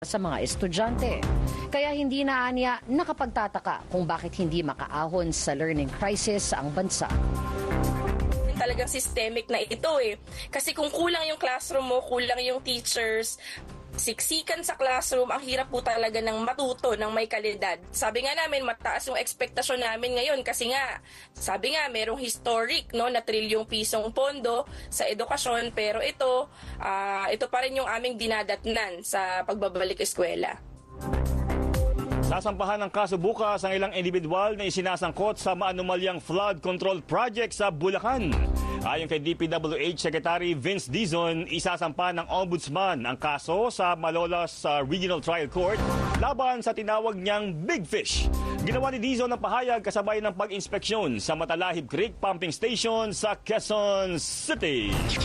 sa mga estudyante. Kaya hindi na anya nakapagtataka kung bakit hindi makaahon sa learning crisis ang bansa. Talagang systemic na ito eh. Kasi kung kulang yung classroom mo, kulang yung teachers, siksikan sa classroom, ang hirap po talaga ng matuto ng may kalidad. Sabi nga namin, mataas yung expectasyon namin ngayon kasi nga, sabi nga, merong historic no, na trilyong pisong pondo sa edukasyon, pero ito pa rin yung aming dinadatnan sa pagbabalik eskwela. Sasampahan ng kaso bukas ang ilang individual na isinasangkot sa maanumalyang flood control project sa Bulacan. Ayon kay DPWH Secretary Vince Dizon, isasampa ng Ombudsman ang kaso sa Malolos Regional Trial Court laban sa tinawag niyang Big Fish. Ginawa ni Dizon ang pahayag kasabay ng pag-inspeksyon sa Matalahib Creek Pumping Station sa Quezon City.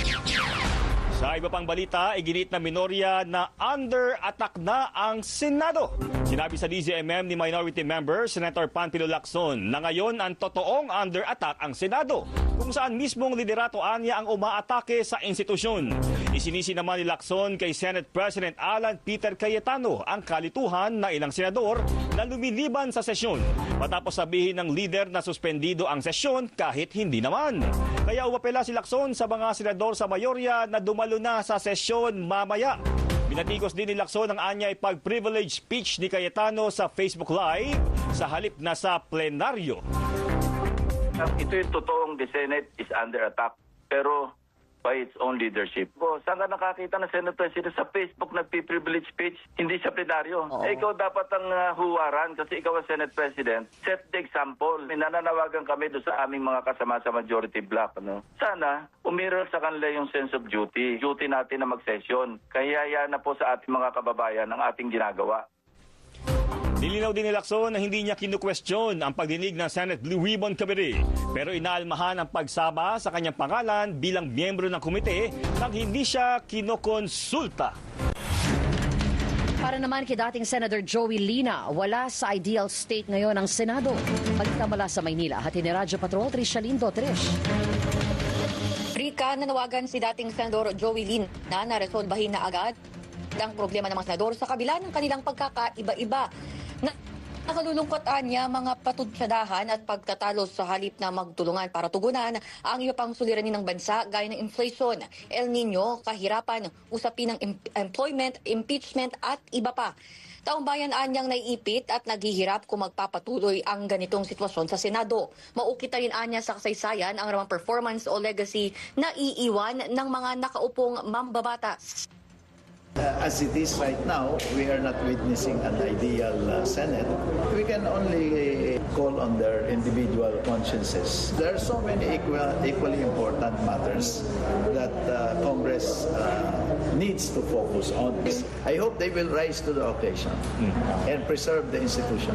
Sa iba pang balita, iginit na minorya na under attack na ang Senado. Sinabi sa DZMM ni Minority Member Senator Panfilo Lacson na ngayon ang totoong under attack ang Senado, kung saan mismong liderato anya ang umaatake sa institusyon. Isinisi naman ni Lacson kay Senate President Alan Peter Cayetano ang kalituhan na ilang senador na lumiliban sa sesyon, matapos sabihin ng leader na suspendido ang sesyon kahit hindi naman. Kaya umapela si Lacson sa mga senador sa mayorya na dumalo na sa sesyon mamaya. Binatikos din ni Lacson ang anyay pag-privilege speech ni Cayetano sa Facebook Live sa halip na sa plenaryo. Ito yung totoong the Senate is under attack, pero by its own leadership. Saan ka nakakita na Senate President sa Facebook nagpi-privilege speech, hindi sa plenaryo? Ikaw dapat ang huwaran kasi ikaw ang Senate President. Set the example. Nananawagan kami doon sa aming mga kasama sa majority block. Sana umiral sa kanila yung sense of duty. Duty natin na mag-session. Kaya yan na po sa ating mga kababayan ang ating ginagawa. Nilinaw din ni Lacson na hindi niya kinukwestiyon ang pagdinig ng Senate Blue Ribbon Committee, pero inaalmahan ang pagsama sa kanyang pangalan bilang miyembro ng komite nang hindi siya kinokonsulta. Para naman kay dating Senator Joey Lina, wala sa ideal state ngayon ang Senado. Balita mula sa Maynila, hati ni Radyo Patrol, Trisha Lindo. Rika, nanawagan si dating Senador Joey Lina na resolbahin na agad ang problema ng mga senador sa kabila ng kanilang pagkakaiba-iba. Nakalulungkot niya mga patutsadahan at pagtatalo sa halip na magtulungan para tugunan ang iba pang suliranin ng bansa gaya ng inflation, El Nino, kahirapan, usapin ng employment, impeachment at iba pa. Taong bayan anyang naiipit at naghihirap kung magpapatuloy ang ganitong sitwasyon sa Senado. Maukit na rin anya sa kasaysayan ang ramang performance o legacy na iiwan ng mga nakaupong mambabatas. As it is right now, we are not witnessing an ideal Senate. We can only call on their individual consciences. There are so many equally important matters that Congress needs to focus on. I hope they will rise to the occasion and preserve the institution.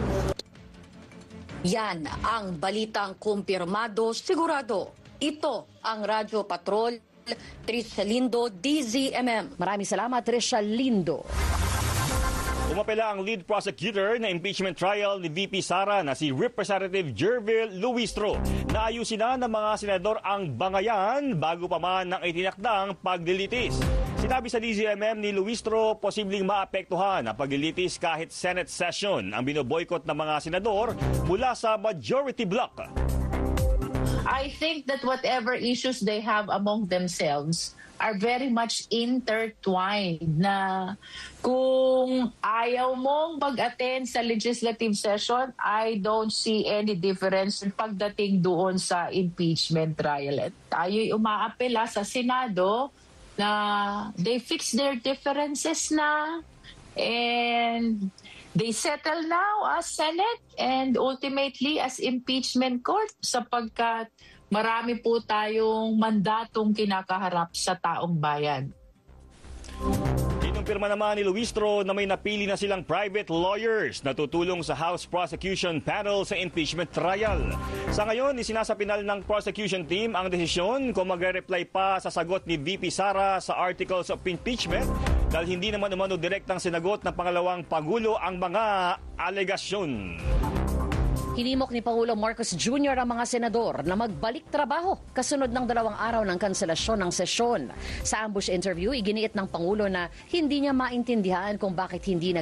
Yan ang balitang kumpirmado, sigurado. Ito ang Radyo Patrol. Trisha Lindo, DZMM. Maraming salamat, Trisha Lindo. Umapela ang lead prosecutor na impeachment trial ni VP Sara na si Representative Jervil Luistro na ayusin na ng mga senador ang bangayan bago pa man ng itinakdang paglilitis. Sinabi sa DZMM ni Luistro, posibleng maapektuhan ang paglilitis kahit Senate session ang binoboykot ng mga senador mula sa majority bloc. I think that whatever issues they have among themselves are very much intertwined na kung ayaw mong mag-attend sa legislative session, I don't see any difference pagdating doon sa impeachment trial. At tayo'y umaapela sa Senado na they fix their differences na and they settle now as Senate and ultimately as impeachment court sapagkat marami po tayong mandatong kinakaharap sa taong bayan. Kinumpirma naman ni Luistro na may napili na silang private lawyers na tutulong sa House Prosecution Panel sa impeachment trial. Sa ngayon, isinasapinal ng prosecution team ang desisyon kung magre-reply pa sa sagot ni VP Sara sa articles of impeachment dahil hindi naman umano direktang sinagot ng pangalawang Pangulo ang mga alegasyon. Hinimok ni Pangulo Marcos Jr. ang mga senador na magbalik trabaho kasunod ng 2 araw ng kanselasyon ng sesyon. Sa ambush interview, iginiit ng Pangulo na hindi niya maintindihan kung bakit hindi